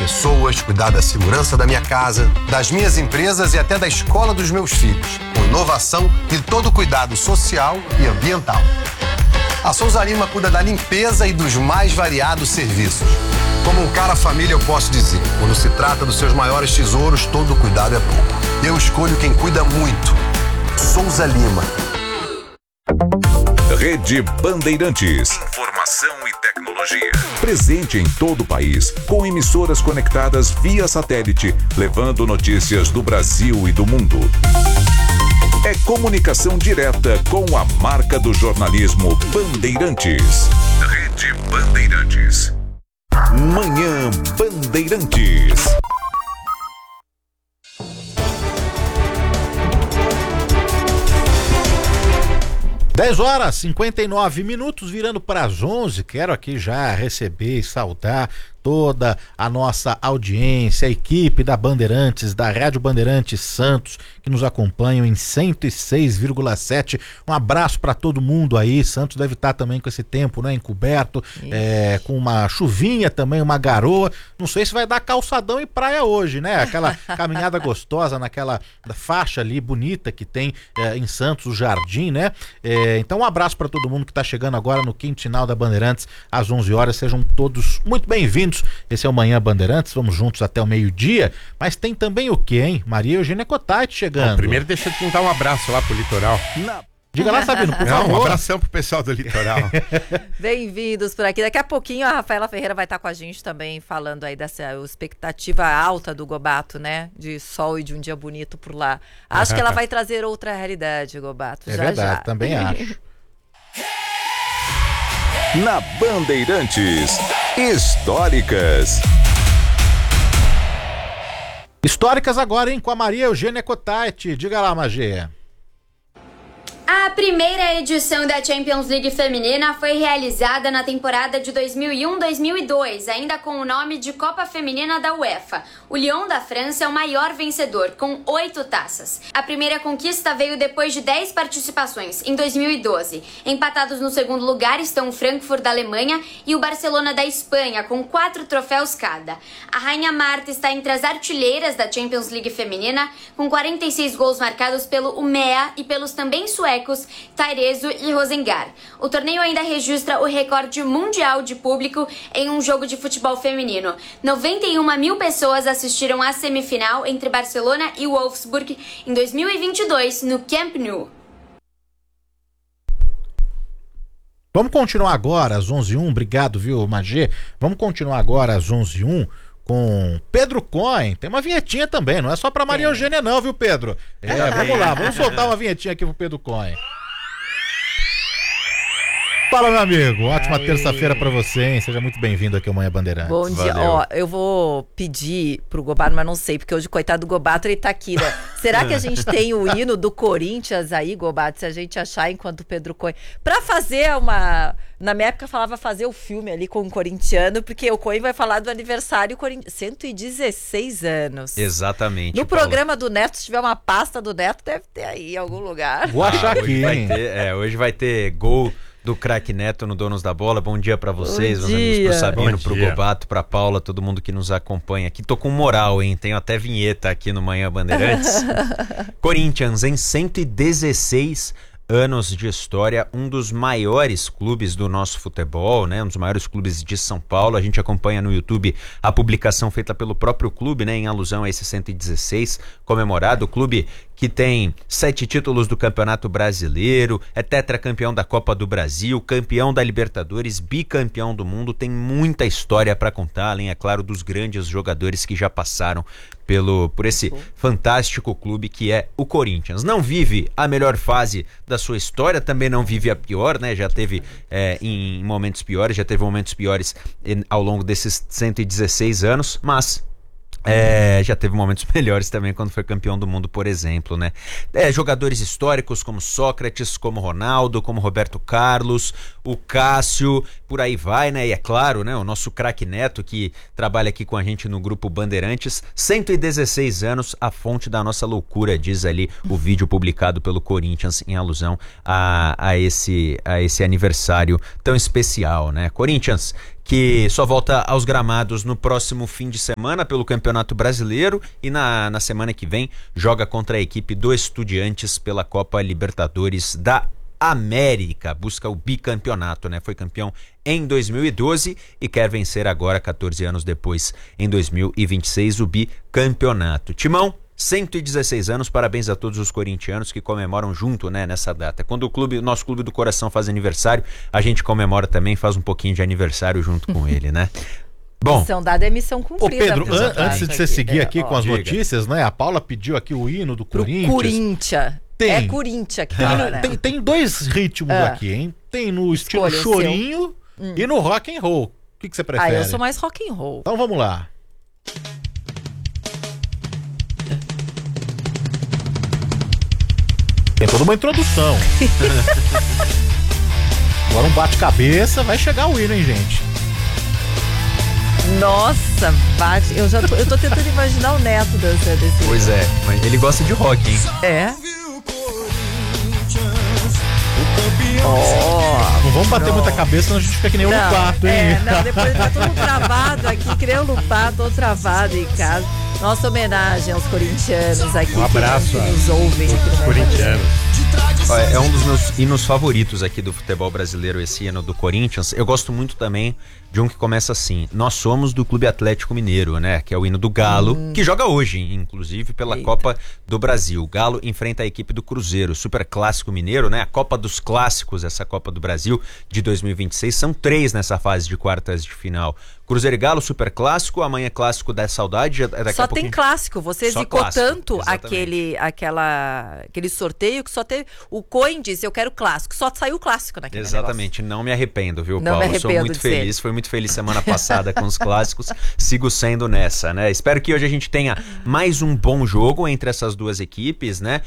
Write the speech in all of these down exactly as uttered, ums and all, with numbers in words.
pessoas, cuidar da segurança da minha casa, das minhas empresas e até da escola dos meus filhos, com inovação e todo o cuidado social e ambiental. A Souza Lima cuida da limpeza e dos mais variados serviços. Como um cara família, eu posso dizer, quando se trata dos seus maiores tesouros, todo cuidado é pouco. Eu escolho quem cuida muito. Souza Lima. Rede Bandeirantes. Informação e tecnologia. Presente em todo o país, com emissoras conectadas via satélite, levando notícias do Brasil e do mundo. É comunicação direta com a marca do jornalismo Bandeirantes. Rede Bandeirantes. Manhã Bandeirantes. dez horas e cinquenta e nove minutos, virando para as onze. Quero aqui já receber e saudar toda a nossa audiência, a equipe da Bandeirantes, da Rádio Bandeirantes Santos, que nos acompanham em cento e seis vírgula sete. Um abraço para todo mundo aí. Santos deve estar também com esse tempo, né, encoberto, é, com uma chuvinha também, uma garoa. Não sei se vai dar calçadão e praia hoje, né? Aquela caminhada gostosa naquela faixa ali bonita que tem é, em Santos, o Jardim, né? É, então um abraço para todo mundo que está chegando agora no quintal da Bandeirantes às onze horas. Sejam todos muito bem-vindos. Esse é o Manhã Bandeirantes, vamos juntos até o meio-dia, mas tem também o quê, hein? Maria Eugênia Cotati chegando. Bom, primeiro deixa eu dar um abraço lá pro litoral. Não. Diga lá, Sabino, por Não, favor. um abração pro pessoal do litoral. Bem-vindos por aqui. Daqui a pouquinho a Rafaela Ferreira vai estar com a gente também, falando aí dessa expectativa alta do Gobato, né? De sol e de um dia bonito por lá. Acho que ela vai trazer outra realidade, Gobato. É já, verdade, já. também acho. Na Bandeirantes, históricas. Históricas agora, hein, com a Maria Eugênia Cotati. Diga lá, Magê. A primeira edição da Champions League feminina foi realizada na temporada de dois mil e um dois mil e dois, ainda com o nome de Copa Feminina da UEFA. O Lyon da França é o maior vencedor, com oito taças. A primeira conquista veio depois de dez participações, em dois mil e doze. Empatados no segundo lugar estão o Frankfurt da Alemanha e o Barcelona da Espanha, com quatro troféus cada. A Rainha Marta está entre as artilheiras da Champions League feminina, com quarenta e seis gols marcados pelo U M E A e pelos também suecos Tairezo e Rosengar. O torneio ainda registra o recorde mundial de público em um jogo de futebol feminino. noventa e uma mil pessoas assistiram à semifinal entre Barcelona e Wolfsburg em dois mil e vinte e dois no Camp Nou. Vamos continuar agora às onze e um. Obrigado, viu, Magê? Vamos continuar agora às onze e um com Pedro Cohen. Tem uma vinhetinha também, não é só pra Maria Eugênia não, viu, Pedro? É, vamos lá, vamos soltar uma vinhetinha aqui pro Pedro Cohen. Fala, meu amigo, ótima Aê. terça-feira pra você, hein? Seja muito bem-vindo aqui ao Manhã Bandeirantes. Bom dia, Valeu. Ó, eu vou pedir pro Gobato, mas não sei, porque hoje, coitado do Gobato, ele tá aqui, né? Será que a gente tem o hino do Corinthians aí, Gobato, se a gente achar enquanto o Pedro Cohen, pra fazer uma... Na minha época falava fazer o filme ali com o corintiano, porque o Cohen vai falar do aniversário corintiano, cento e dezesseis anos. Exatamente. No Paula. programa do Neto, se tiver uma pasta do Neto, deve ter aí em algum lugar. Vou achar ah, aqui, vai hein? ter, é, hoje vai ter gol do craque Neto no Donos da Bola. Bom dia pra vocês, Bom meus amigos, dia. pro Sabino, Bom pro dia. Gobato, pra Paula, todo mundo que nos acompanha aqui. Tô com moral, hein? Tenho até vinheta aqui no Manhã Bandeirantes. Corinthians em cento e dezesseis anos de história, um dos maiores clubes do nosso futebol, né? Um dos maiores clubes de São Paulo. A gente acompanha no YouTube a publicação feita pelo próprio clube, né? Em alusão a esse cento e dezesseis comemorado. O clube que tem sete títulos do Campeonato Brasileiro, é tetracampeão da Copa do Brasil, campeão da Libertadores, bicampeão do mundo, tem muita história para contar, além, é claro, dos grandes jogadores que já passaram pelo, por esse fantástico clube que é o Corinthians. Não vive a melhor fase da sua história, também não vive a pior, né? Já teve é, em momentos piores, já teve momentos piores em, ao longo desses cento e dezesseis anos, mas... É, já teve momentos melhores também quando foi campeão do mundo, por exemplo, né? É, jogadores históricos como Sócrates, como Ronaldo, como Roberto Carlos, o Cássio, por aí vai, né? E é claro, né? O nosso craque Neto, que trabalha aqui com a gente no grupo Bandeirantes, cento e dezesseis anos, a fonte da nossa loucura, diz ali o vídeo publicado pelo Corinthians em alusão a, a, esse, a esse aniversário tão especial, né? Corinthians, que só volta aos gramados no próximo fim de semana pelo Campeonato Brasileiro e na, na semana que vem joga contra a equipe do Estudiantes pela Copa Libertadores da América, busca o bicampeonato, né? Foi campeão em dois mil e doze e quer vencer agora, quatorze anos depois, em dois mil e vinte e seis, o bicampeonato. Timão, cento e dezesseis anos, parabéns a todos os corintianos que comemoram junto, né, nessa data. Quando o clube, nosso clube do coração faz aniversário, a gente comemora também, faz um pouquinho de aniversário junto com ele, né? Bom, missão dada é missão cumprida. Ô Pedro, an antes de você seguir aqui é, com as diga. notícias, né? A Paula pediu aqui o hino do Pro Corinthians. Corinthians. Tem. É Corinthians que tá, né? Tem, tem dois ritmos Ah. aqui, hein? Tem no estilo Escolha o chorinho e no rock and roll. O que, que você Ah, prefere? eu sou mais rock and roll. Então vamos lá. Tem toda uma introdução. Agora um bate-cabeça, vai chegar o hino, hein, gente? Nossa, bate. Eu já tô, eu tô tentando imaginar o Neto dançando esse. pois é, mas ele gosta de rock, hein? É. Oh. Não vamos bater Não. muita cabeça, senão a gente fica que nem o Não, Lupato, hein? é, não, depois tá todo travado aqui, que nem o Lupato, todo travado em casa. Nossa homenagem aos corintianos aqui. Um abraço que, que nos ouvem aqui no corintianos. Olha, é um dos meus hinos favoritos aqui do futebol brasileiro, esse hino do Corinthians. Eu gosto muito também de um que começa assim: nós somos do Clube Atlético Mineiro, né? Que é o hino do Galo, hum. que joga hoje, inclusive, pela Eita. Copa do Brasil. O Galo enfrenta a equipe do Cruzeiro, Super Clássico Mineiro, né? A Copa dos Clássicos, essa Copa do Brasil de dois mil e vinte e seis. São três nessa fase de quartas de final. Cruzeiro e Galo, Super Clássico, amanhã Clássico da Saudade. Já, daqui Só a tem pouquinho... clássico, você Só zicou clássico, tanto exatamente. aquele, aquela, aquele sorteio que só teve. O Coen disse: eu quero clássico, só saiu clássico naquele Exatamente, não me arrependo, viu, Não Paulo? me Sou arrependo muito de ser. feliz, fui muito feliz semana passada com os clássicos, sigo sendo nessa, né? Espero que hoje a gente tenha mais um bom jogo entre essas duas equipes, né?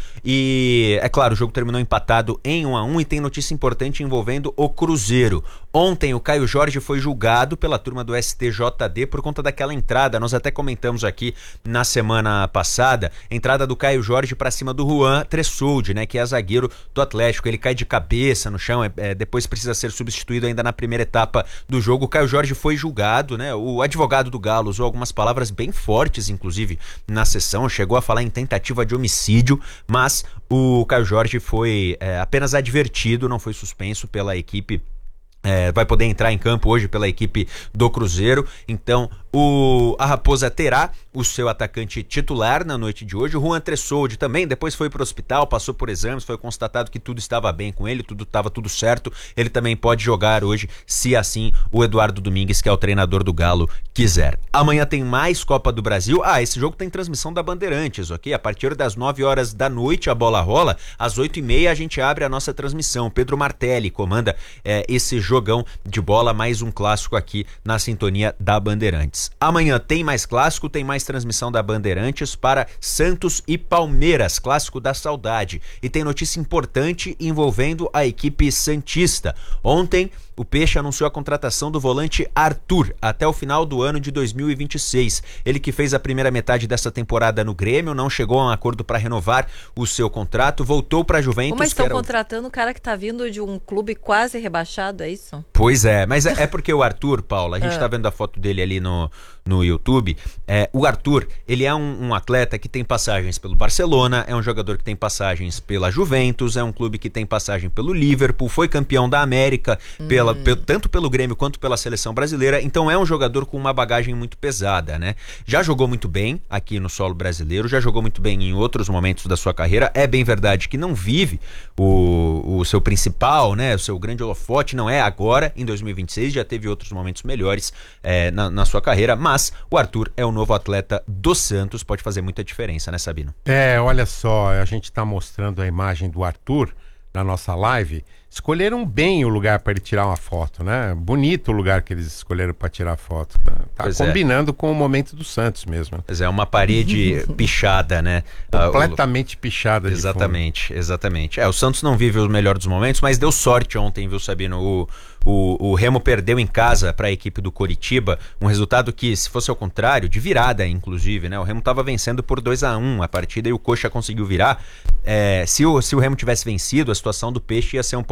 E, é claro, o jogo terminou empatado em um a um e tem notícia importante envolvendo o Cruzeiro. Ontem o Caio Jorge foi julgado pela turma do S T J D por conta daquela entrada, nós até comentamos aqui na semana passada, entrada do Caio Jorge pra cima do Juan Tressoldi, né, que é zagueiro do Atlético. Ele cai de cabeça no chão, é, é, depois precisa ser substituído ainda na primeira etapa do jogo. O Caio Jorge foi julgado, né, o advogado do Galo usou algumas palavras bem fortes, inclusive, na sessão, chegou a falar em tentativa de homicídio, mas o Caio Jorge foi é, apenas advertido, não foi suspenso pela equipe. É, vai poder entrar em campo hoje pela equipe do Cruzeiro. Então o, a Raposa terá o seu atacante titular na noite de hoje. O Juan Tressoldi também depois foi para o hospital, passou por exames, foi constatado que tudo estava bem com ele, tudo estava tudo certo. Ele também pode jogar hoje, se assim o Eduardo Domingues, que é o treinador do Galo, quiser. Amanhã tem mais Copa do Brasil. Ah, esse jogo tem transmissão da Bandeirantes, ok? A partir das nove horas da noite a bola rola, às oito e meia a gente abre a nossa transmissão. Pedro Martelli comanda é, esse jogão de bola, mais um clássico aqui na sintonia da Bandeirantes. Amanhã tem mais clássico, tem mais transmissão da Bandeirantes para Santos e Palmeiras, clássico da saudade. E tem notícia importante envolvendo a equipe santista. Ontem o Peixe anunciou a contratação do volante Arthur até o final do ano de dois mil e vinte e seis. Ele que fez a primeira metade dessa temporada no Grêmio, não chegou a um acordo para renovar o seu contrato, voltou para a Juventus. Mas estão que era o... contratando um cara que tá vindo de um clube quase rebaixado, é isso? Pois é, mas é, é porque o Arthur, Paula, a gente Ah. tá vendo a foto dele ali no, no YouTube. É, o Arthur, ele é um, um atleta que tem passagens pelo Barcelona, é um jogador que tem passagens pela Juventus, é um clube que tem passagem pelo Liverpool, foi campeão da América, pela, pe- tanto pelo Grêmio quanto pela seleção brasileira, então é um jogador com uma bagagem muito pesada, né? Já jogou muito bem aqui no solo brasileiro, já jogou muito bem em outros momentos da sua carreira. É bem verdade que não vive o, o seu principal, né? O seu grande holofote, não é agora, em dois mil e vinte e seis, já teve outros momentos melhores é, na, na sua carreira, mas o Arthur é o novo atleta do Santos, pode fazer muita diferença, né, Sabino? É, olha só, a gente tá mostrando a imagem do Arthur na nossa live. Escolheram bem o lugar para ele tirar uma foto, né? Bonito o lugar que eles escolheram para tirar foto. Tá, tá Pois é. combinando com o momento do Santos mesmo. Né? Mas é uma parede pichada, né? Ah, o- Completamente pichada de fundo. Exatamente, exatamente. É, o Santos não vive o melhor dos momentos, mas deu sorte ontem, viu, Sabino? O, o, o Remo perdeu em casa para a equipe do Coritiba, um resultado que, se fosse ao contrário, de virada, inclusive, né? O Remo estava vencendo por dois a um a partida e o Coxa conseguiu virar. É, se, o, se o Remo tivesse vencido, a situação do Peixe ia ser um pouco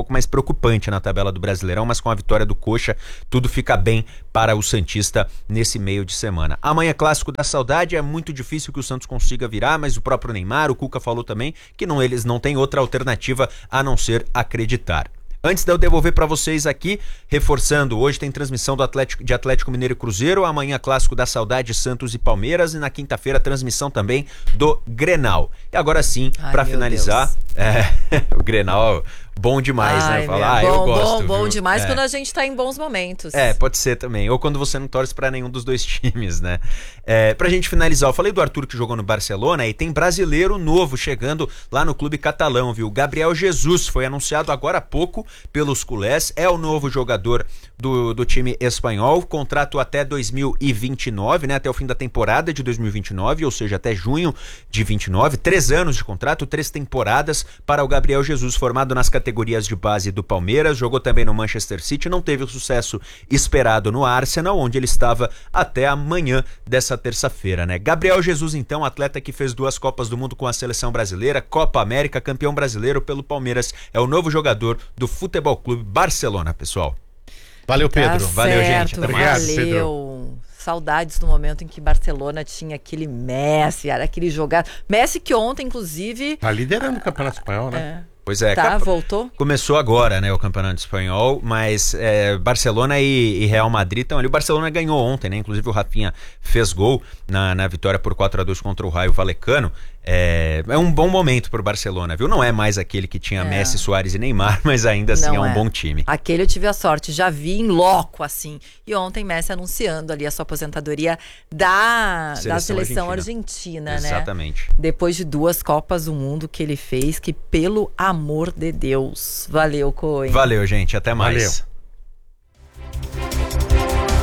pouco mais preocupante na tabela do Brasileirão, mas com a vitória do Coxa, tudo fica bem para o Santista nesse meio de semana. Amanhã, clássico da saudade, é muito difícil que o Santos consiga virar, mas o próprio Neymar, o Cuca falou também que não, eles não têm outra alternativa a não ser acreditar. Antes de eu devolver para vocês aqui, reforçando, hoje tem transmissão do Atlético, de Atlético Mineiro e Cruzeiro, amanhã clássico da saudade, Santos e Palmeiras, e na quinta-feira transmissão também do Grenal. E agora sim, para finalizar, é, o Grenal... Bom demais, Ai, né? Falar, ah, bom, eu gosto. Bom, bom viu? demais é. quando a gente tá em bons momentos. É, pode ser também. Ou quando você não torce pra nenhum dos dois times, né? É, pra gente finalizar, eu falei do Arthur que jogou no Barcelona e tem brasileiro novo chegando lá no clube catalão, viu? Gabriel Jesus foi anunciado agora há pouco pelos culés, é o novo jogador do, do time espanhol, contrato até dois mil e vinte e nove, né? Até o fim da temporada de dois mil e vinte e nove, ou seja, até junho de vinte e nove, três anos de contrato, três temporadas para o Gabriel Jesus, formado nas categorias de base do Palmeiras, jogou também no Manchester City, não teve o sucesso esperado no Arsenal, onde ele estava até amanhã dessa terça-feira, né? Gabriel Jesus, então, atleta que fez duas Copas do Mundo com a seleção brasileira, Copa América, campeão brasileiro pelo Palmeiras, é o novo jogador do Futebol Clube Barcelona, pessoal. Valeu, Pedro. Tá Valeu, certo, gente. Até mais. Valeu. Pedro. Saudades do momento em que Barcelona tinha aquele Messi, era aquele jogador. Messi que ontem, inclusive... Tá liderando o Campeonato Espanhol, né? É. Pois é, Tá, cap... voltou? Começou agora, né, o Campeonato Espanhol, mas é, Barcelona e, e Real Madrid estão ali. O Barcelona ganhou ontem, né? Inclusive o Rafinha fez gol na, na vitória por quatro a dois contra o Rayo Vallecano. É, é um bom momento pro Barcelona, viu? Não é mais aquele que tinha É. Messi, Suárez e Neymar, mas ainda assim Não é um é. bom time. Aquele eu tive a sorte, já vi em loco, assim. E ontem Messi anunciando ali a sua aposentadoria da seleção, da seleção argentina, argentina, né? Exatamente. Depois de duas Copas do Mundo que ele fez, que pelo amor de Deus. Valeu, Coen. Valeu, gente. Até mais. Valeu.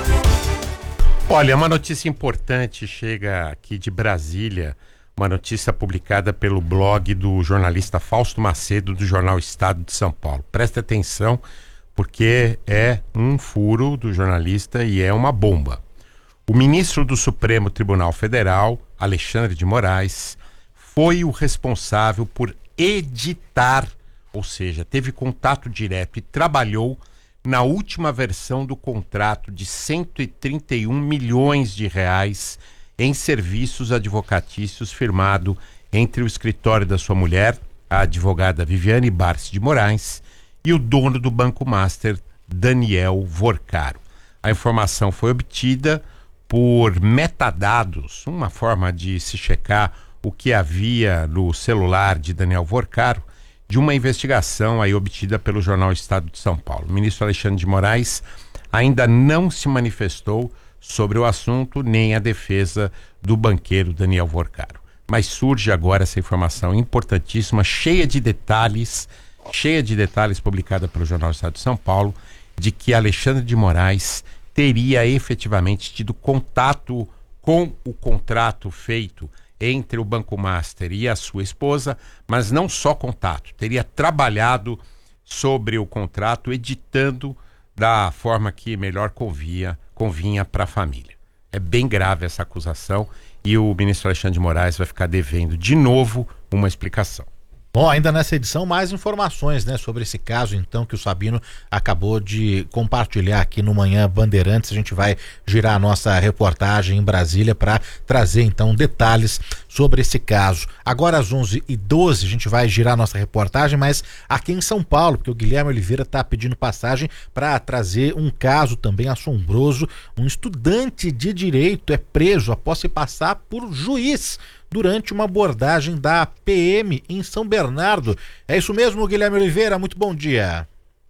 Olha, uma notícia importante chega aqui de Brasília, uma notícia publicada pelo blog do jornalista Fausto Macedo, do jornal Estado de São Paulo. Presta atenção, porque é um furo do jornalista e é uma bomba. O ministro do Supremo Tribunal Federal, Alexandre de Moraes, foi o responsável por editar, ou seja, teve contato direto e trabalhou na última versão do contrato de cento e trinta e um milhões de reais em serviços advocatícios firmado entre o escritório da sua mulher, a advogada Viviane Barsi de Moraes, e o dono do Banco Master, Daniel Vorcaro. A informação foi obtida por metadados, uma forma de se checar o que havia no celular de Daniel Vorcaro, de uma investigação aí obtida pelo jornal Estado de São Paulo. O ministro Alexandre de Moraes ainda não se manifestou sobre o assunto, nem a defesa do banqueiro Daniel Vorcaro. Mas surge agora essa informação importantíssima, cheia de detalhes, cheia de detalhes publicada pelo jornal Estado de São Paulo, de que Alexandre de Moraes teria efetivamente tido contato com o contrato feito entre o Banco Master e a sua esposa, mas não só contato, teria trabalhado sobre o contrato, editando da forma que melhor convia, convinha para a família. É bem grave essa acusação e o ministro Alexandre de Moraes vai ficar devendo de novo uma explicação. Bom, ainda nessa edição, mais informações, né, sobre esse caso, então, que o Sabino acabou de compartilhar aqui no Manhã Bandeirantes. A gente vai girar a nossa reportagem em Brasília para trazer, então, detalhes sobre esse caso. Agora, às onze e doze, a gente vai girar a nossa reportagem, mas aqui em São Paulo, porque o Guilherme Oliveira está pedindo passagem para trazer um caso também assombroso. Um estudante de direito é preso após se passar por juiz durante uma abordagem da P M em São Bernardo. É isso mesmo, Guilherme Oliveira? Muito bom dia.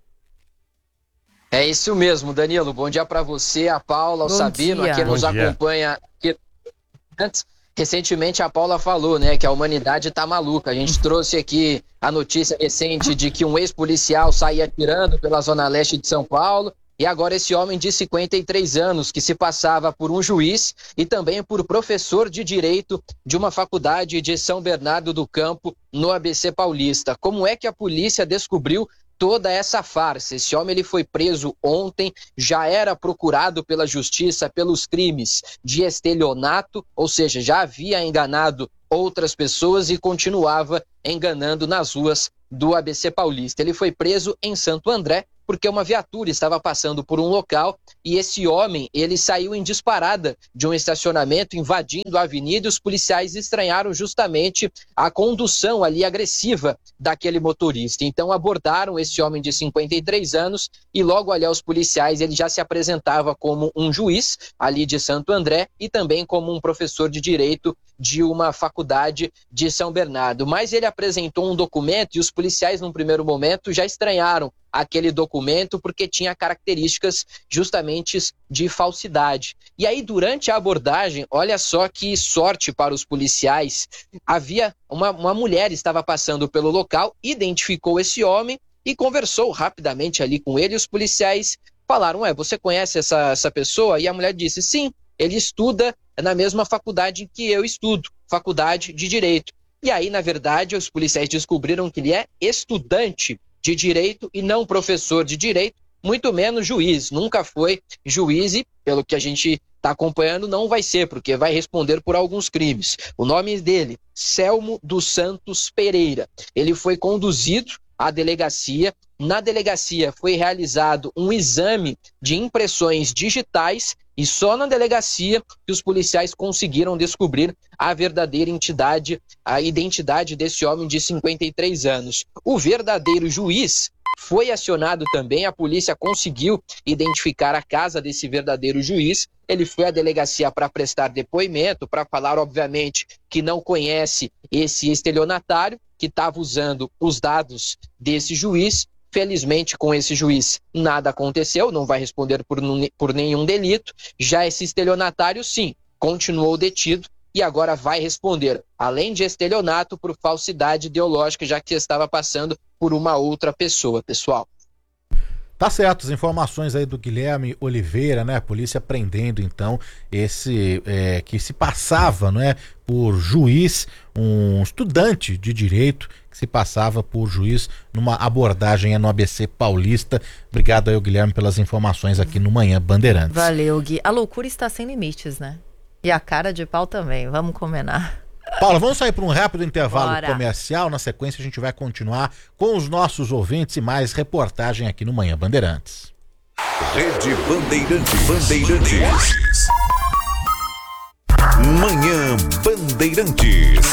É isso mesmo, Danilo. Bom dia para você, a Paula, o Bom Sabino, dia. que nos Bom dia. acompanha aqui. Antes, recentemente a Paula falou, né, que a humanidade tá maluca. A gente trouxe aqui a notícia recente de que um ex-policial saía atirando pela zona leste de São Paulo. E agora esse homem de cinquenta e três anos, que se passava por um juiz e também por professor de direito de uma faculdade de São Bernardo do Campo, no A B C Paulista. Como é que a polícia descobriu toda essa farsa? Esse homem ele foi preso ontem, já era procurado pela justiça pelos crimes de estelionato, ou seja, já havia enganado outras pessoas e continuava enganando nas ruas do A B C Paulista. Ele foi preso em Santo André porque uma viatura estava passando por um local e esse homem, ele saiu em disparada de um estacionamento, invadindo a avenida, e os policiais estranharam justamente a condução ali agressiva daquele motorista. Então abordaram esse homem de cinquenta e três anos e logo ali aos policiais ele já se apresentava como um juiz ali de Santo André e também como um professor de direito de uma faculdade de São Bernardo. Mas ele apresentou um documento e os policiais, num primeiro momento, já estranharam aquele documento porque tinha características justamente de falsidade. E aí, durante a abordagem, olha só que sorte para os policiais, havia uma, uma mulher estava passando pelo local, identificou esse homem e conversou rapidamente ali com ele. E os policiais falaram, ué, você conhece essa, essa pessoa? E a mulher disse, sim, ele estuda na mesma faculdade que eu estudo, faculdade de Direito. E aí, na verdade, os policiais descobriram que ele é estudante de Direito e não professor de Direito, muito menos juiz. Nunca foi juiz e, pelo que a gente está acompanhando, não vai ser, porque vai responder por alguns crimes. O nome dele, Selmo dos Santos Pereira. Ele foi conduzido à delegacia. Na delegacia foi realizado um exame de impressões digitais e só na delegacia que os policiais conseguiram descobrir a verdadeira entidade, a identidade desse homem de cinquenta e três anos. O verdadeiro juiz foi acionado também, a polícia conseguiu identificar a casa desse verdadeiro juiz. Ele foi à delegacia para prestar depoimento, para falar, obviamente, que não conhece esse estelionatário, que estava usando os dados desse juiz. Felizmente, com esse juiz, nada aconteceu, não vai responder por, por nenhum delito. Já esse estelionatário, sim, continuou detido e agora vai responder, além de estelionato, por falsidade ideológica, já que estava passando por uma outra pessoa, pessoal. Tá certo, as informações aí do Guilherme Oliveira, né? A polícia prendendo então esse é, que se passava, não é, por juiz, um estudante de direito que se passava por juiz numa abordagem no A B C Paulista. Obrigado aí, Guilherme, pelas informações aqui no Manhã Bandeirantes. Valeu, Gui. A loucura está sem limites, né? E a cara de pau também. Vamos combinar. Paula, vamos sair para um rápido intervalo Bora. comercial. Na sequência a gente vai continuar com os nossos ouvintes e mais reportagem aqui no Manhã Bandeirantes. Rede Bandeirantes. Bandeirantes. Manhã Bandeirantes.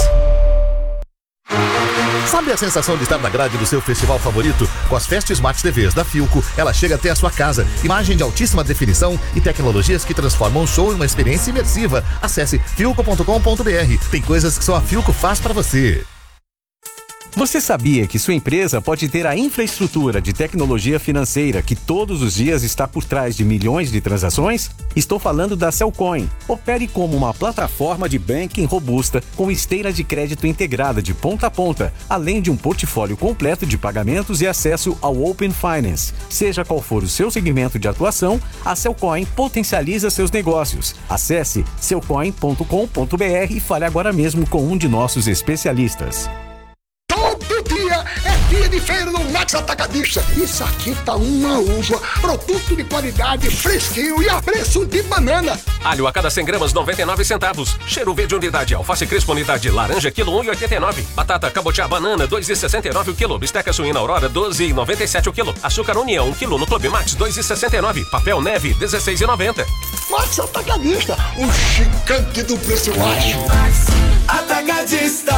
Sabe a sensação de estar na grade do seu festival favorito? Com as Fest Smart T Vs da Philco, ela chega até a sua casa. Imagem de altíssima definição e tecnologias que transformam o show em uma experiência imersiva. Acesse philco ponto com ponto br. Tem coisas que só a Philco faz para você. Você sabia que sua empresa pode ter a infraestrutura de tecnologia financeira que todos os dias está por trás de milhões de transações? Estou falando da Cellcoin. Opere como uma plataforma de banking robusta com esteira de crédito integrada de ponta a ponta, além de um portfólio completo de pagamentos e acesso ao Open Finance. Seja qual for o seu segmento de atuação, a Cellcoin potencializa seus negócios. Acesse cellcoin ponto com ponto br e fale agora mesmo com um de nossos especialistas. Todo dia é dia de feira no Max Atacadista. Isso aqui tá uma uva, produto de qualidade, fresquinho e a preço de banana. Alho a cada cem gramas, noventa e nove centavos. Cheiro verde unidade, alface crespo unidade, laranja quilo um e oitenta e nove. Batata cabotiá banana, dois e sessenta e nove o quilo. Bisteca suína Aurora, doze e noventa e sete o quilo. Açúcar União, um quilo no Clube Max, dois e sessenta e nove. Papel neve, dezesseis e noventa. Max Atacadista, um gigante do preço baixo. Atacadista.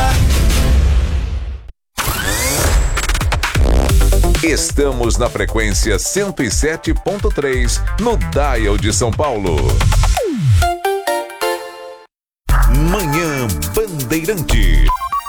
Estamos na frequência cento e sete ponto três no Dial de São Paulo. Manhã Bandeirante.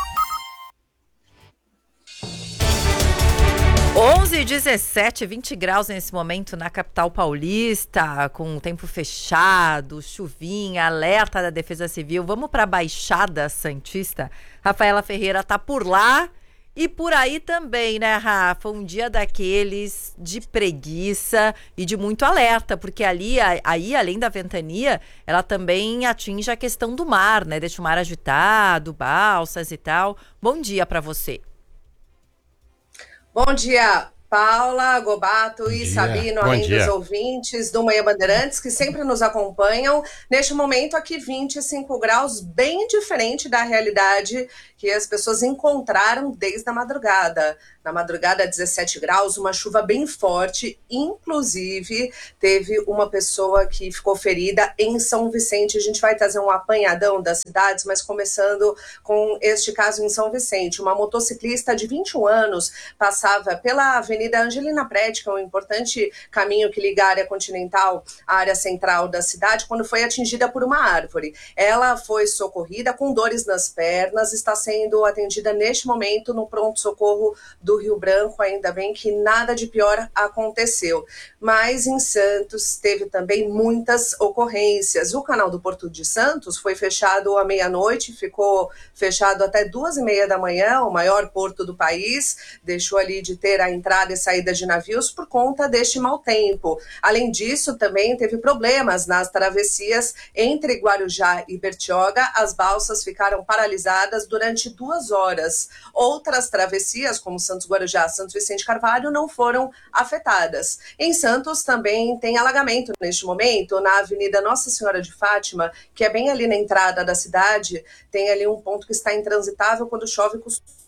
onze e dezessete, vinte graus nesse momento na capital paulista, com o tempo fechado, chuvinha, alerta da Defesa Civil. Vamos para a Baixada Santista. Rafaela Ferreira tá por lá. E por aí também, né, Rafa? Um dia daqueles de preguiça e de muito alerta, porque ali, aí, além da ventania, ela também atinge a questão do mar, né? Deixa o mar agitado, balsas e tal. Bom dia para você. Bom dia, Paula, Gobato e Sabino, além dos ouvintes do Manhã Bandeirantes, que sempre nos acompanham. Neste momento aqui, vinte e cinco graus, bem diferente da realidade que as pessoas encontraram desde a madrugada. na madrugada dezessete graus, uma chuva bem forte, inclusive teve uma pessoa que ficou ferida em São Vicente. A gente vai trazer um apanhadão das cidades, mas começando com este caso em São Vicente. Uma motociclista de vinte e um anos passava pela Avenida Angelina Prete, que é um importante caminho que liga a área continental à área central da cidade, quando foi atingida por uma árvore. Ela foi socorrida com dores nas pernas, está sendo atendida neste momento no pronto-socorro do Rio Branco, ainda bem que nada de pior aconteceu. Mas em Santos teve também muitas ocorrências. O canal do Porto de Santos foi fechado à meia-noite, ficou fechado até duas e meia da manhã, o maior porto do país, deixou ali de ter a entrada e saída de navios por conta deste mau tempo. Além disso, também teve problemas nas travessias entre Guarujá e Bertioga. As balsas ficaram paralisadas durante duas horas. Outras travessias, como Santos Guarujá, Santos Vicente Carvalho, não foram afetadas. Em Santos também tem alagamento neste momento, na Avenida Nossa Senhora de Fátima, que é bem ali na entrada da cidade. Tem ali um ponto que está intransitável quando chove, costuma.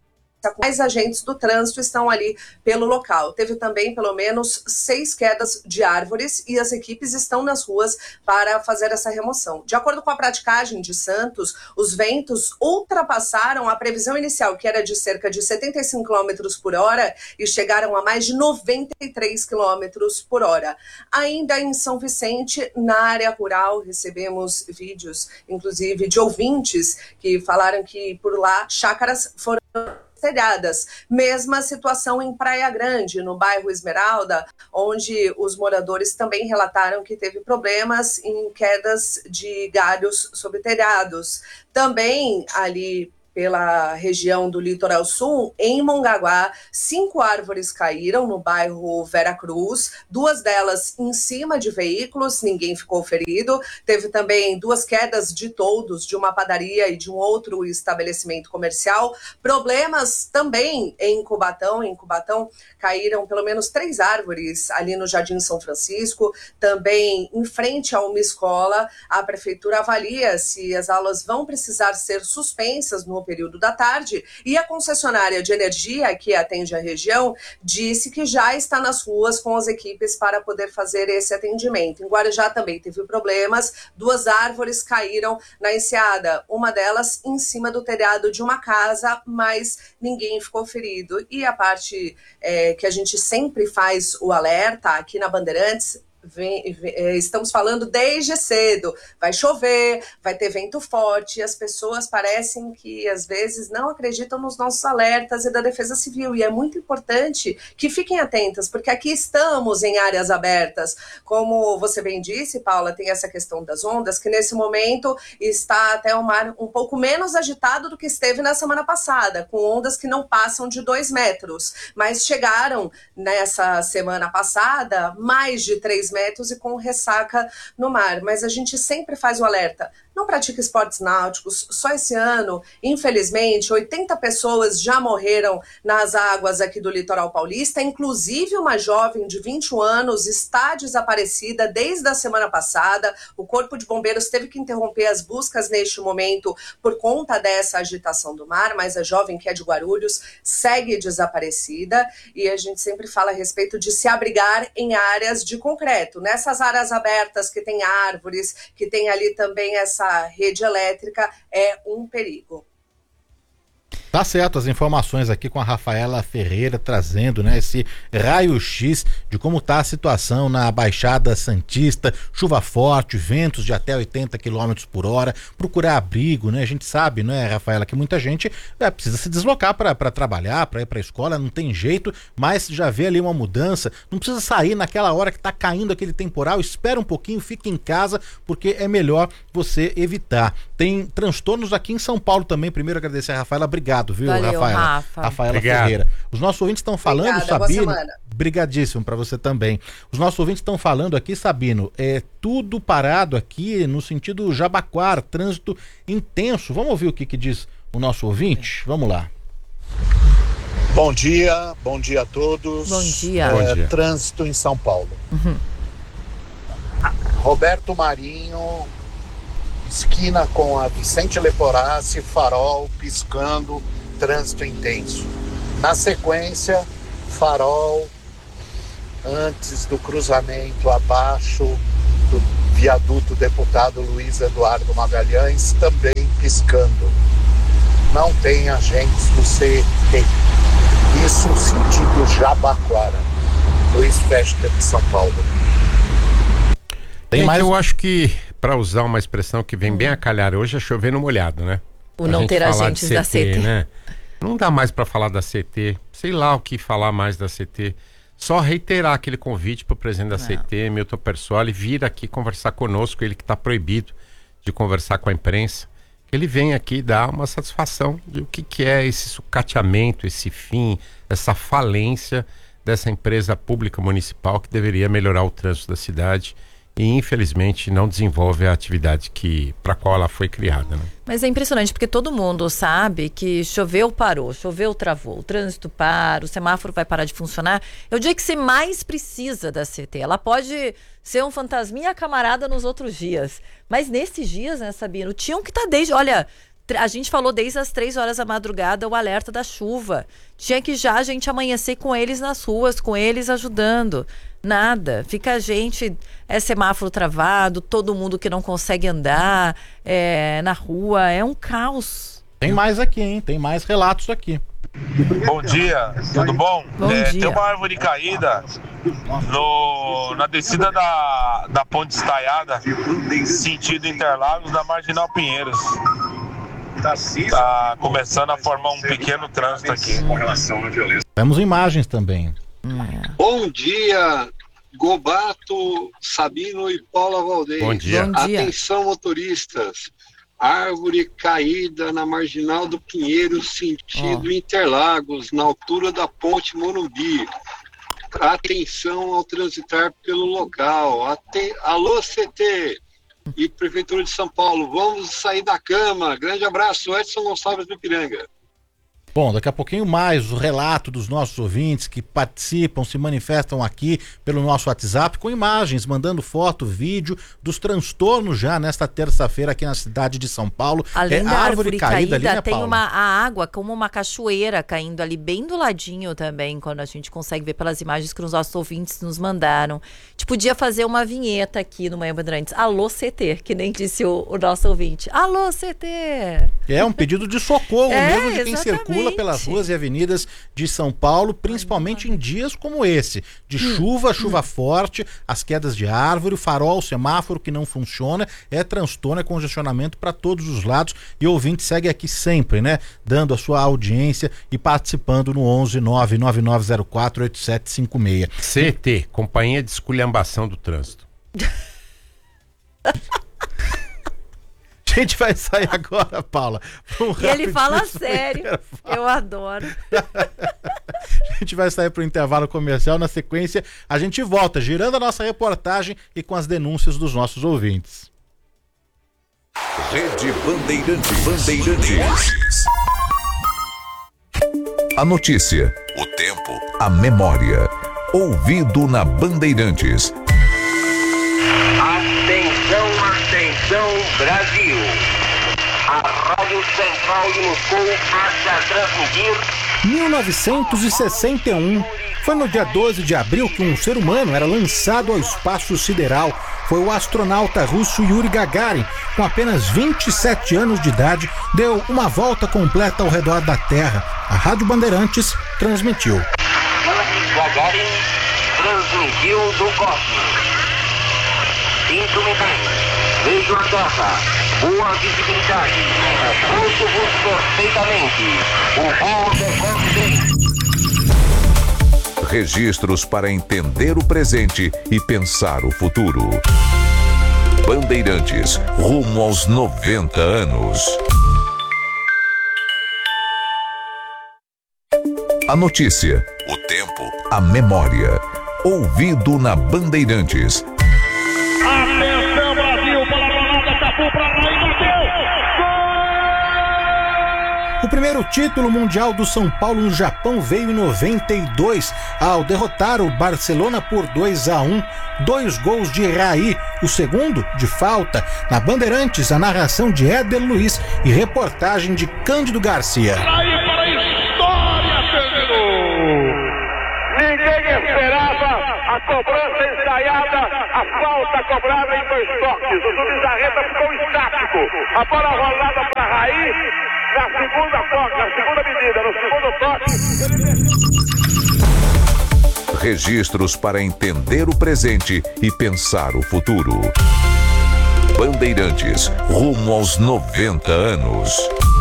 Mais agentes do trânsito estão ali pelo local. Teve também pelo menos seis quedas de árvores e as equipes estão nas ruas para fazer essa remoção. De acordo com a praticagem de Santos, os ventos ultrapassaram a previsão inicial, que era de cerca de setenta e cinco quilômetros por hora, e chegaram a mais de noventa e três quilômetros por hora. Ainda em São Vicente, na área rural, recebemos vídeos, inclusive, de ouvintes que falaram que por lá chácaras foram telhadas. Mesma situação em Praia Grande, no bairro Esmeralda, onde os moradores também relataram que teve problemas em quedas de galhos sobre telhados. Também ali pela região do Litoral Sul, em Mongaguá, cinco árvores caíram no bairro Vera Cruz, duas delas em cima de veículos, ninguém ficou ferido. Teve também duas quedas de toldos de uma padaria e de um outro estabelecimento comercial. Problemas também em Cubatão. Em Cubatão caíram pelo menos três árvores ali no Jardim São Francisco. Também em frente a uma escola, a prefeitura avalia se as aulas vão precisar ser suspensas no período da tarde, e a concessionária de energia que atende a região disse que já está nas ruas com as equipes para poder fazer esse atendimento. Em Guarujá também teve problemas, duas árvores caíram na enseada, uma delas em cima do telhado de uma casa, mas ninguém ficou ferido. E a parte é, que a gente sempre faz o alerta aqui na Bandeirantes, Vem, vem, estamos falando desde cedo, vai chover, vai ter vento forte, e as pessoas parecem que às vezes não acreditam nos nossos alertas e da Defesa Civil, e é muito importante que fiquem atentas, porque aqui estamos em áreas abertas. Como você bem disse, Paula, tem essa questão das ondas, que nesse momento está até o mar um pouco menos agitado do que esteve na semana passada, com ondas que não passam de dois metros, mas chegaram nessa semana passada mais de três metros e com ressaca no mar. Mas a gente sempre faz o alerta: não pratica esportes náuticos. Só esse ano, infelizmente, oitenta pessoas já morreram nas águas aqui do litoral paulista, inclusive uma jovem de vinte e um anos está desaparecida desde a semana passada. O Corpo de Bombeiros teve que interromper as buscas neste momento por conta dessa agitação do mar, mas a jovem, que é de Guarulhos, segue desaparecida, e a gente sempre fala a respeito de se abrigar em áreas de concreto, nessas áreas abertas que tem árvores, que tem ali também essa rede elétrica, é um perigo. Tá certo, as informações aqui com a Rafaela Ferreira, trazendo, né, esse raio-x de como tá a situação na Baixada Santista. Chuva forte, ventos de até oitenta quilômetros por hora, procurar abrigo, né? A gente sabe, né, Rafaela, que muita gente é, precisa se deslocar para trabalhar, para ir para a escola, não tem jeito, mas já vê ali uma mudança. Não precisa sair naquela hora que tá caindo aquele temporal, espera um pouquinho, fica em casa, porque é melhor você evitar. Tem transtornos aqui em São Paulo também. Primeiro agradecer a Rafaela, obrigado. Viu, Valeu, Rafaela? Rafa. Rafaela Obrigado. Ferreira. Os nossos ouvintes estão falando, Obrigada, Sabino. boa semana. Brigadíssimo para você também. Os nossos ouvintes estão falando aqui, Sabino, é tudo parado aqui no sentido Jabaquara, trânsito intenso. Vamos ouvir o que, que diz o nosso ouvinte? Vamos lá. Bom dia, bom dia a todos. Bom dia. É, Bom dia. Trânsito em São Paulo. Uhum. Roberto Marinho, esquina com a Vicente Leporassi, farol piscando, trânsito intenso. Na sequência, farol antes do cruzamento abaixo do viaduto deputado Luiz Eduardo Magalhães, também piscando. Não tem agentes do C E T. Isso sentido Jabaquara. Luiz Festa de São Paulo. Tem mais... Eu acho que, para usar uma expressão que vem bem a calhar hoje, é chover no molhado, né? O não ter agentes da C T. Né? Não dá mais para falar da C T. Sei lá o que falar mais da C T. Só reiterar aquele convite para o presidente da não. C T, Milton Persoli, vir aqui conversar conosco, ele que está proibido de conversar com a imprensa. Que ele vem aqui dar uma satisfação de o que, que é esse sucateamento, esse fim, essa falência dessa empresa pública municipal que deveria melhorar o trânsito da cidade e infelizmente não desenvolve a atividade que para a qual ela foi criada, né? Mas é impressionante porque todo mundo sabe que choveu, parou, choveu, travou, o trânsito para, o semáforo vai parar de funcionar. É o dia que você mais precisa da C T. Ela pode ser um fantasminha camarada nos outros dias, mas nesses dias, né, Sabino, tinham que estar desde, olha, a gente falou desde as três horas da madrugada o alerta da chuva. Tinha que já a gente amanhecer com eles nas ruas, com eles ajudando. Nada. Fica a gente, é semáforo travado, todo mundo que não consegue andar é, na rua. É um caos. Tem mais aqui, hein? Tem mais relatos aqui. Bom dia, tudo bom? Bom é, dia. Tem uma árvore caída no, na descida da, da Ponte Estaiada, sentido Interlagos, da Marginal Pinheiros. Tá começando a formar um pequeno trânsito aqui. Com relação à violência. Temos imagens também. Bom dia, Gobato, Sabino e Paula Valdeir. Bom dia. Bom dia. Atenção, motoristas. Árvore caída na Marginal do Pinheiro, sentido Oh. Interlagos, na altura da Ponte Morumbi. Atenção ao transitar pelo local. Aten... Alô, C T e Prefeitura de São Paulo, vamos sair da cama. Grande abraço, Edson Gonçalves do Ipiranga. Bom, daqui a pouquinho mais o relato dos nossos ouvintes que participam, se manifestam aqui pelo nosso WhatsApp com imagens, mandando foto, vídeo dos transtornos já nesta terça-feira aqui na cidade de São Paulo. Além é da árvore caída, ali, né, tem Paula? uma, a água como uma cachoeira caindo ali bem do ladinho também, quando a gente consegue ver pelas imagens que os nossos ouvintes nos mandaram. A gente podia fazer uma vinheta aqui no Manhã Bandeirantes. Alô, C T, que nem disse o, o nosso ouvinte. Alô, C T! É um pedido de socorro É, mesmo de quem exatamente. circula pelas ruas e avenidas de São Paulo, principalmente em dias como esse, de chuva, chuva forte, as quedas de árvore, o farol, o semáforo que não funciona, é transtorno, é congestionamento para todos os lados, e o ouvinte segue aqui sempre, né, dando a sua audiência e participando no onze nove nove nove zero quatro oito sete cinco seis. C T, Companhia de Esculhambação do Trânsito. A gente vai sair agora, Paula. Um E ele fala rapidíssimo sério. intervalo. Eu adoro. A gente vai sair para o intervalo comercial. Na sequência, a gente volta girando a nossa reportagem e com as denúncias dos nossos ouvintes. Rede Bandeirantes. Bandeirantes. A notícia, o tempo, a memória. Ouvido na Bandeirantes. Atenção, atenção, Brasil! A Rádio Central de Moscou passa a transmitir... mil novecentos e sessenta e um. Foi no dia doze de abril que um ser humano era lançado ao espaço sideral. Foi o astronauta russo Yuri Gagarin, com apenas vinte e sete anos de idade, deu uma volta completa ao redor da Terra. A Rádio Bandeirantes transmitiu. Gagarin transmitiu do cosmos. Instrumentais, vejo a Terra, boa visibilidade, ouço-vos perfeitamente, o voo decorre bem. Registros para entender o presente e pensar o futuro. Bandeirantes, rumo aos noventa anos. A notícia, o tempo, a memória. Ouvido na Bandeirantes. Atenção, Brasil, para a granada, Capu para lá e bateu! O primeiro título mundial do São Paulo no Japão veio em noventa e dois, ao derrotar o Barcelona por dois a um. Dois gols de Raí, o segundo de falta. Na Bandeirantes, a narração de Éder Luiz e reportagem de Cândido Garcia. Raí para a história, Cândido! estaiada, a falta cobrada em dois toques. O Zubizarreta ficou estático. A bola rolada para Raí na segunda toque, na segunda medida, no segundo toque. Registros para entender o presente e pensar o futuro. Bandeirantes, rumo aos noventa anos.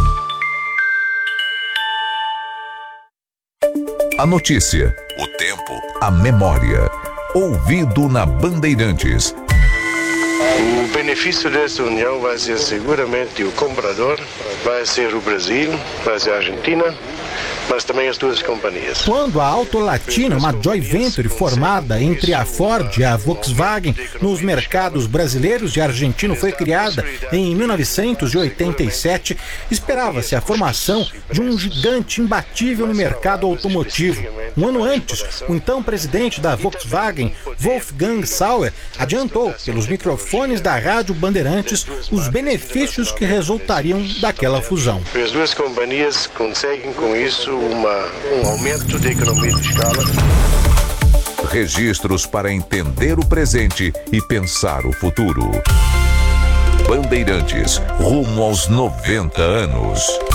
A notícia, o tempo, a memória. Ouvido na Bandeirantes. O benefício dessa união vai ser seguramente o comprador, vai ser o Brasil, vai ser a Argentina, mas também as duas companhias. Quando a Auto Latina, uma joint venture formada entre a Ford e a Volkswagen nos mercados brasileiros e argentino, foi criada em mil novecentos e oitenta e sete, esperava-se a formação de um gigante imbatível no mercado automotivo. Um ano antes, o então presidente da Volkswagen, Wolfgang Sauer, adiantou pelos microfones da Rádio Bandeirantes os benefícios que resultariam daquela fusão. As duas companhias conseguem com isso uma, um aumento de economia de escala. Registros para entender o presente e pensar o futuro. Bandeirantes, rumo aos noventa anos.